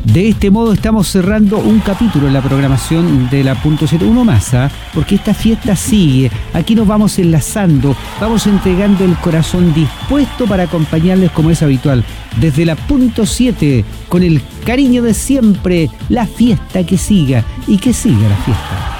De este modo estamos cerrando un capítulo en la programación de la .7, uno más, porque esta fiesta sigue. Aquí nos vamos enlazando, vamos entregando el corazón dispuesto para acompañarles como es habitual. Desde la .7, con el cariño de siempre, la fiesta que siga y que siga la fiesta.